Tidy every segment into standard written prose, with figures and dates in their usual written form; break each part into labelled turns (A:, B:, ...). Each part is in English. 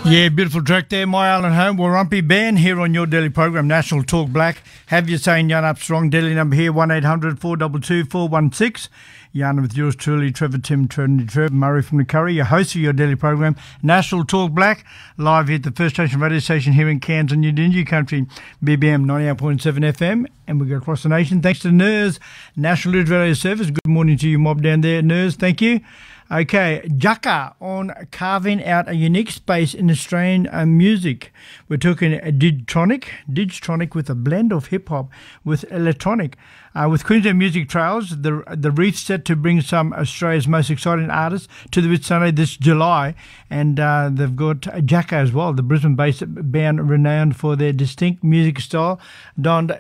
A: Yeah, beautiful track there. My Island Home, Warumpi Band here on your daily program, National Talk Black. Have you saying Yarn Up Strong? Daily number here, 1-800-422-416. Yarn with yours truly, Trevor Tim, Trinity Trev, Murray from the Curry, your host of your daily program, National Talk Black, live here at the First Station radio station here in Cairns and Yidinji country, BBM 98.7 FM, and we go across the nation. Thanks to NERS, National News Radio Service. Good morning to you, mob down there, NERS. Thank you. Okay, Jaka on carving out a unique space in Australian music. We're talking Digtronic with a blend of hip-hop with electronic. With Queensland Music Trails, the Reef set to bring some Australia's most exciting artists to the Whitsunday this July, and they've got Jaka as well, the Brisbane-based band renowned for their distinct music style, donned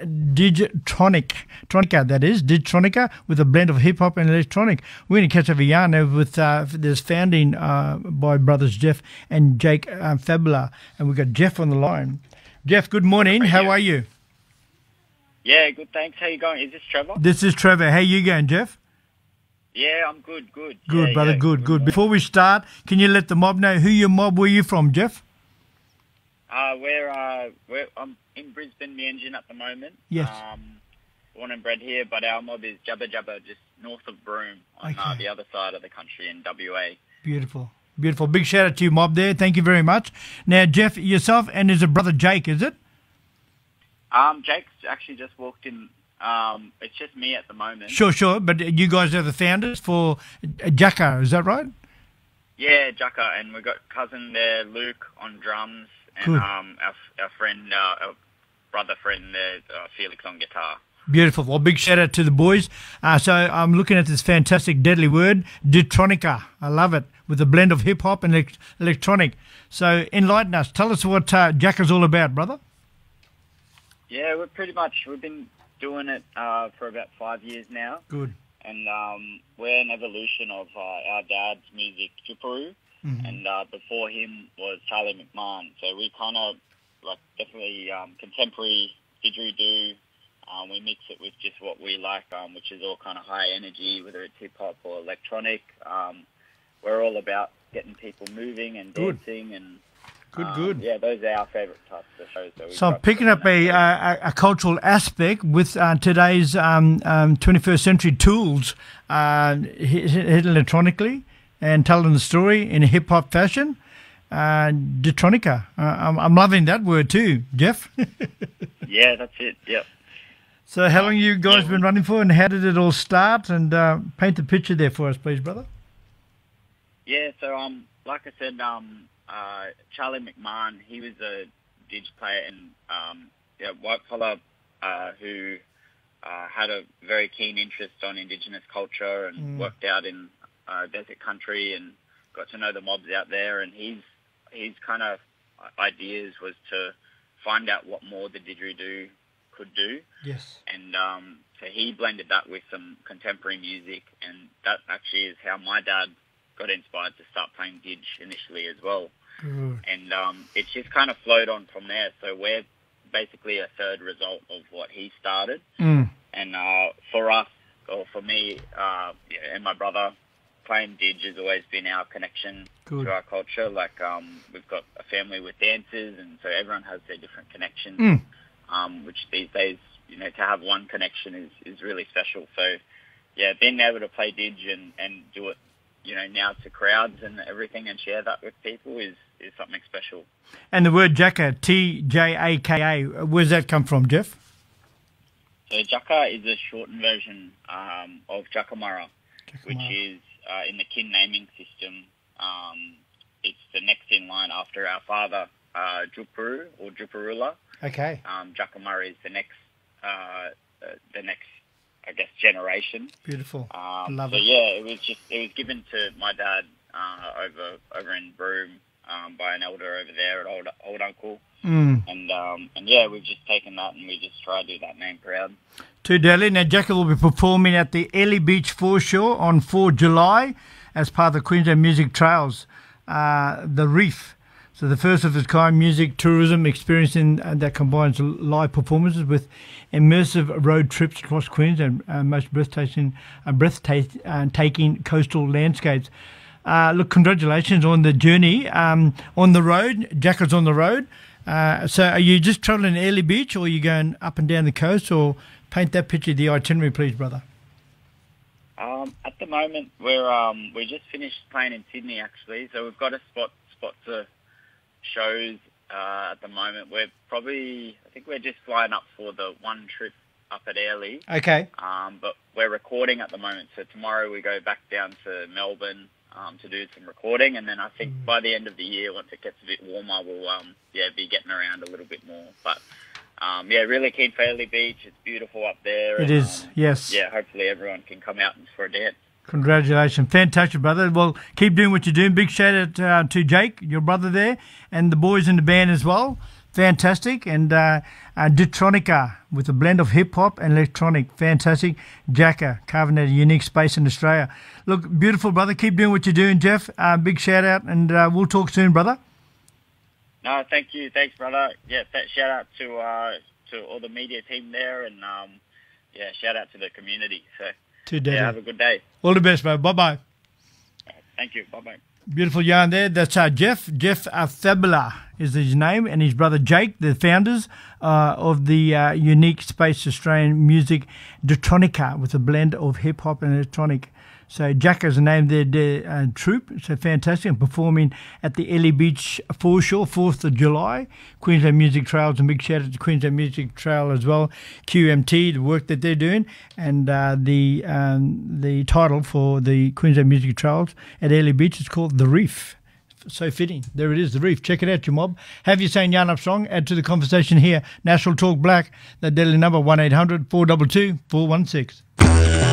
A: Digtronica with a blend of hip-hop and electronic. We're going to catch up a yarn now with this founding by brothers Jeff and Jake Fabula, and we've got Jeff on the line. Jeff, good morning. How are you?
B: Yeah, good, thanks. How you going? Is this Trevor?
A: This is Trevor. How you going, Jeff?
B: Yeah, I'm good.
A: Good,
B: yeah,
A: brother, good. Before we start, can you let the mob know who your mob were you from, Jeff?
B: I'm in Brisbane, the Engine at the moment.
A: Yes.
B: Born and bred here, but our mob is Jabba Jabba, just north of Broome, on the other side of the country in WA.
A: Beautiful. Big shout out to you, mob there. Thank you very much. Now, Jeff, yourself and his brother Jake, is it?
B: Jake's actually just walked in. It's just me at the moment.
A: Sure. But you guys are the founders for Jaka, is that right?
B: Yeah, Jaka, and we've got cousin there, Luke, on drums, and our friend, our brother friend there, Felix on guitar.
A: Beautiful. Well, big shout out to the boys. So I'm looking at this fantastic deadly word, Digtronica. I love it, with a blend of hip hop and electronic. So enlighten us. Tell us what Jaka's all about, brother.
B: Yeah, we've been doing it for about 5 years now.
A: Good.
B: And we're an evolution of our dad's music, Juparu, and before him was Charlie McMahon. So we kind of definitely contemporary didgeridoo. We mix it with just what we like, which is all kind of high energy, whether it's hip hop or electronic. We're all about getting people moving and dancing and. Good. Yeah, those are our favourite types of shows.
A: So picking up a cultural aspect with today's 21st century tools, hit electronically and telling the story in a hip-hop fashion. Digtronica. I'm loving that word too, Jeff.
B: Yeah, that's it, yep.
A: So how long you guys been running for, and how did it all start? And paint the picture there for us, please, brother.
B: Yeah, so like I said, Charlie McMahon, he was a dig player and white fella who had a very keen interest on Indigenous culture and worked out in desert country and got to know the mobs out there. And his kind of ideas was to find out what more the didgeridoo could do.
A: Yes. And
B: so he blended that with some contemporary music, and that actually is how my dad got inspired to start playing dig initially as well. And it's just kind of flowed on from there. So we're basically a third result of what he started. And for us, or for me, and my brother, playing dig has always been our connection to our culture. Like we've got a family with dancers, and so everyone has their different connections, which these days, to have one connection is really special. So, yeah, being able to play dig and do it, now to crowds and everything and share that with people is something special.
A: And the word Jaka, T-J-A-K-A, where's that come from, Jeff?
B: So Jaka is a shortened version of Jakamara, which is in the kin naming system. It's the next in line after our father, Juparu or Juparula.
A: Okay.
B: Jakamara is the next, I guess, generation.
A: Beautiful. Love
B: it.
A: So
B: yeah, it was given to my dad over in Broome by an elder over there, an old uncle. And yeah, we've just taken that and we just try to do that name proud.
A: To Delhi. Now, Jaka will be performing at the Airlie Beach Foreshore on 4 July as part of the Queensland Music Trails, The Reef. So the first of its kind music tourism experience that combines live performances with immersive road trips across Queensland and most breathtaking coastal landscapes. look, congratulations on the journey. On the road, Jack is on the road. So are you just travelling in Airlie Beach, or are you going up and down the coast, or paint that picture of the itinerary, please, brother?
B: At the moment, we just finished playing in Sydney, actually. So we've got a spot for shows at the moment. I think we're just flying up for the one trip up at Airlie.
A: Okay.
B: But we're recording at the moment. So tomorrow we go back down to Melbourne to do some recording, and then I think by the end of the year, once it gets a bit warmer, we'll be getting around a little bit more. But really keen for Airlie Beach. It's beautiful up there.
A: It is, yes.
B: Yeah, hopefully everyone can come out for a dance.
A: Congratulations. Fantastic, brother. Well, keep doing what you're doing. Big shout out to Jake, your brother there, and the boys in the band as well. Fantastic. And Ditronica with a blend of hip-hop and electronic. Fantastic. Jacka, carving out a unique space in Australia. Look, beautiful, brother. Keep doing what you're doing, Jeff. Big shout out, and we'll talk soon, brother.
B: No, thank you. Thanks, brother. Yeah, shout out to all the media team there, and shout out to the community. So, have a good day.
A: All the best, mate. Bye-bye.
B: Thank you. Bye-bye. Beautiful
A: yarn there. That's Jeff. Jeff Fabula is his name, and his brother Jake, the founders of the unique space Australian music, Ditronica, with a blend of hip-hop and electronic. So Jack is the name of their troupe. So fantastic. And performing at the Airlie Beach foreshore, 4th of July. Queensland Music Trails, and big shout out to Queensland Music Trail as well. QMT, the work that they're doing. And the title for the Queensland Music Trails at Airlie Beach is called The Reef. So fitting. There it is, The Reef. Check it out, your mob. Have you saying Yarn Up Strong? Add to the conversation here. National Talk Black, the daily number 1800 422 416.